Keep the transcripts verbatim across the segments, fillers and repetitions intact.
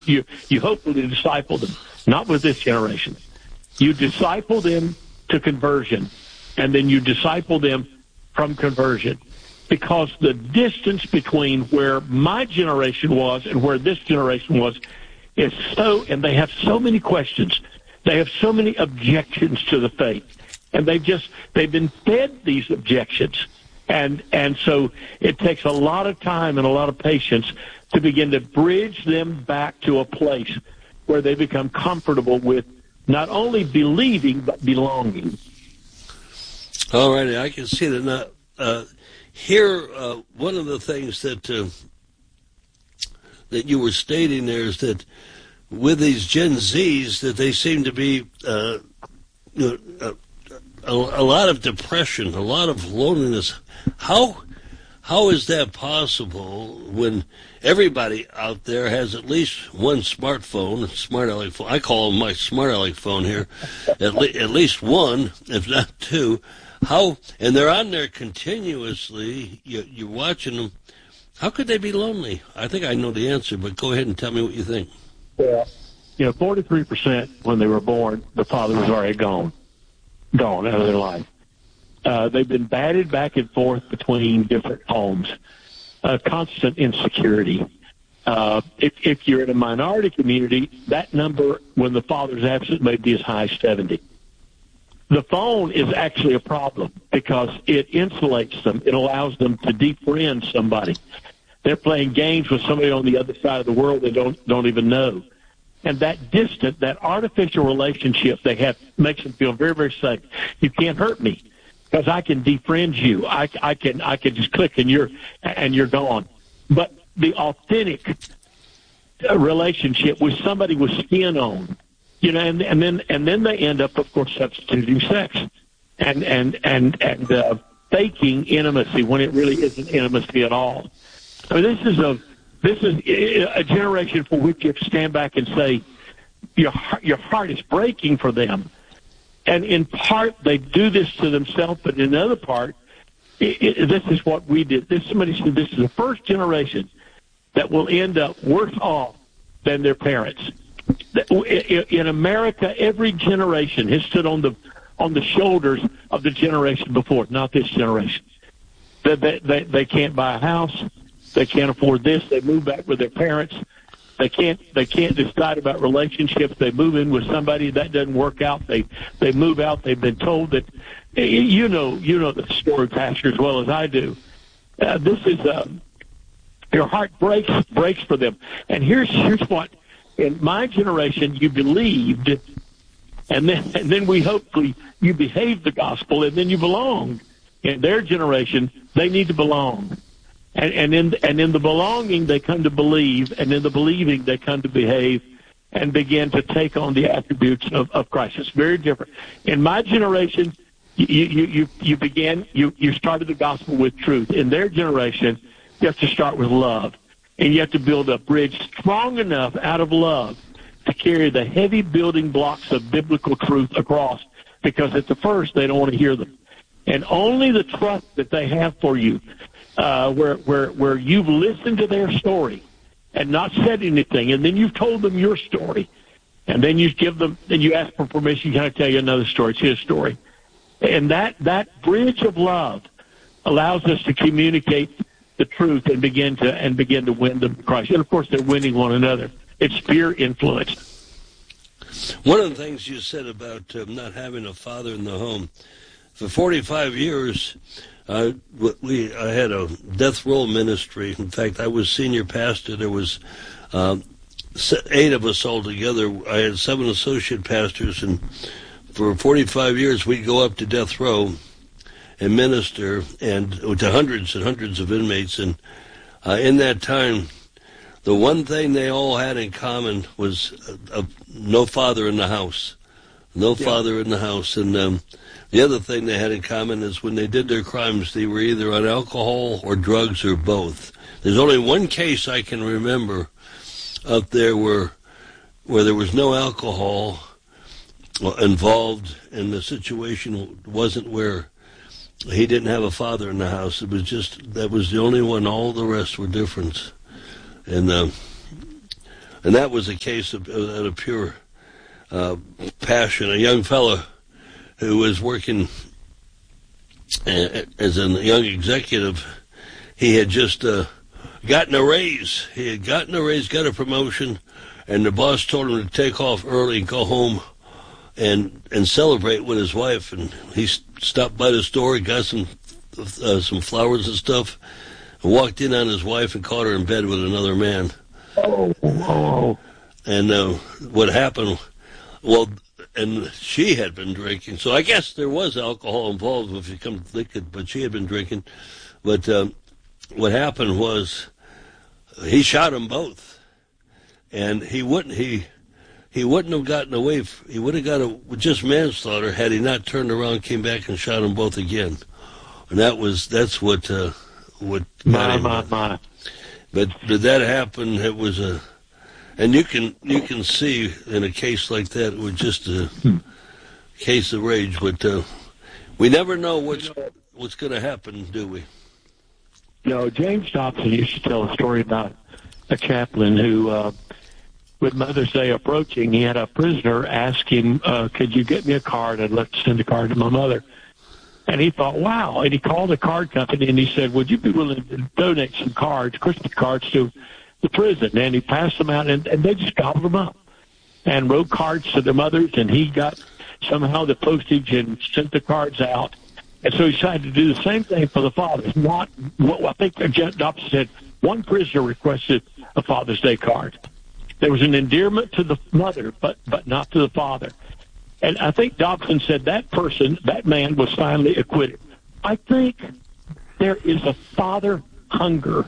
You you hopefully disciple them, not with this generation. You disciple them to conversion, and then you disciple them from conversion. Because the distance between where my generation was and where this generation was is so, and they have so many questions. They have so many objections to the faith. And they've just, they've been fed these objections. And, and so it takes a lot of time and a lot of patience to begin to bridge them back to a place where they become comfortable with not only believing, but belonging. All righty, I can see that now. Uh, here, uh, one of the things that uh, that you were stating there is that with these Gen Zs, that they seem to be uh, you know, a, a lot of depression, a lot of loneliness. How how is that possible when everybody out there has at least one smartphone, smart aleck phone? I call them my smart aleck phone here, at, le- at least one, if not two. How, and they're on there continuously, you, you're watching them. How could they be lonely? I think I know the answer, but go ahead and tell me what you think. Well, you know, forty-three percent when they were born, the father was already gone, gone out of their life. Uh, they've been batted back and forth between different homes, uh, constant insecurity. Uh, if, if you're in a minority community, that number, when the father's absent, may be as high as seventy. The phone is actually a problem because it insulates them. It allows them to defriend somebody. They're playing games with somebody on the other side of the world they don't don't even know. And that distant, that artificial relationship they have makes them feel very, very safe. You can't hurt me because I can defriend you. I, I can I can just click and you're and you're gone. But the authentic relationship with somebody with skin on, you know, and, and then and then they end up, of course, substituting sex and and and and uh, faking intimacy when it really isn't intimacy at all. I mean, this is a this is a generation for which you have to stand back and say your your heart is breaking for them, and in part they do this to themselves, but in another part, it, it, this is what we did. This somebody said this is the first generation that will end up worse off than their parents. In America, every generation has stood on the on the shoulders of the generation before, not this generation. They, they, they, they can't buy a house. They can't afford this. They move back with their parents. They can't they can't decide about relationships. They move in with somebody that doesn't work out. They they move out. They've been told that, you know you know the story, Pastor, as well as I do. Uh, this is uh, your heart breaks breaks for them. And here's here's what. In my generation, you believed, and then and then we hopefully you behaved the gospel, and then you belonged. In their generation, they need to belong, and and in and in the belonging, they come to believe, and in the believing, they come to behave, and begin to take on the attributes of, of Christ. It's very different. In my generation, you you you you began you you started the gospel with truth. In their generation, you have to start with love. And you have to build a bridge strong enough out of love to carry the heavy building blocks of biblical truth across, because at the first they don't want to hear them. And only the trust that they have for you, uh, where where where you've listened to their story and not said anything, and then you've told them your story, and then you give them, then you ask for permission, can I tell you another story? It's his story. And that that bridge of love allows us to communicate the truth and begin to and begin to win them to Christ. And of course, they're winning one another. It's peer influence. One of the things you said about uh, not having a father in the home, for forty-five years, uh, we I had a death row ministry. In fact, I was senior pastor. There was um, eight of us all together. I had seven associate pastors, and for forty-five years, we'd go up to death row and minister, and to hundreds and hundreds of inmates. And uh, in that time, the one thing they all had in common was uh, uh, no father in the house. No yeah. father in the house. And um, the other thing they had in common is when they did their crimes, they were either on alcohol or drugs or both. There's only one case I can remember up there where, where there was no alcohol involved, and the situation wasn't where he didn't have a father in the house. It was just, that was the only one. All the rest were different. And uh, And that was a case of, of a pure uh, passion. A young fellow who was working as a young executive, he had just uh, gotten a raise. He had gotten a raise, got a promotion, and the boss told him to take off early and go home and and celebrate with his wife. And he stopped by the store, got some uh, some flowers and stuff, and walked in on his wife and caught her in bed with another man. Oh, oh. And uh, what happened, well, and she had been drinking, so I guess there was alcohol involved if you come to think it, but she had been drinking. But um, what happened was he shot them both, and he wouldn't he he wouldn't have gotten away. He would have got a, just manslaughter had he not turned around, came back, and shot them both again. And that was that's what uh, what my my my. But did that happen? It was a, and you can you can see in a case like that, it was just a hmm. case of rage. But uh, we never know what's what's going to happen, do we? You know, James Dobson used to tell a story about a chaplain who, uh, with Mother's Day approaching, he had a prisoner ask him, uh, "Could you get me a card? I'd love to send a card to my mother." And he thought, wow. And he called the card company and he said, "Would you be willing to donate some cards, Christmas cards, to the prison?" And he passed them out, and, and they just gobbled them up and wrote cards to their mothers. And he got somehow the postage and sent the cards out. And so he decided to do the same thing for the fathers. Not, well, I think Dobson said one prisoner requested a Father's Day card. There was an endearment to the mother, but but not to the father. And I think Dobson said that person, that man, was finally acquitted. I think there is a father hunger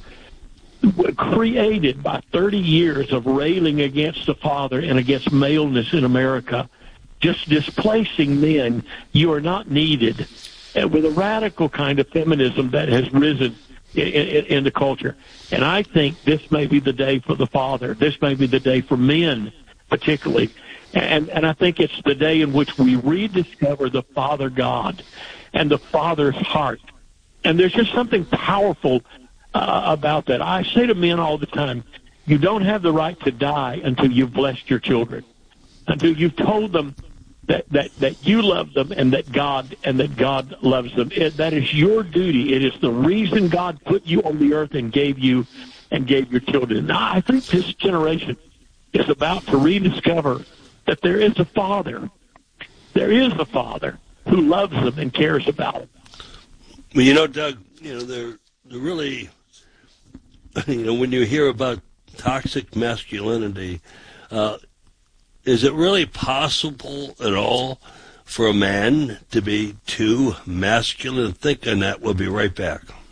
created by thirty years of railing against the father and against maleness in America, just displacing men. You are not needed. And with a radical kind of feminism that has risen in, in, in the culture. And I think this may be the day for the father. This may be the day for men, particularly. And, and I think it's the day in which we rediscover the Father God and the Father's heart. And there's just something powerful uh, about that. I say to men all the time, you don't have the right to die until you've blessed your children, until you've told them that, that, that you love them and that God and that God loves them. It, that is your duty. It is the reason God put you on the earth and gave you and gave your children. Now, I think this generation is about to rediscover that there is a Father. There is a Father who loves them and cares about them. Well, you know, Doug, you know, they're, they're really, you know, when you hear about toxic masculinity, uh, is it really possible at all for a man to be too masculine? Think on that. We'll be right back.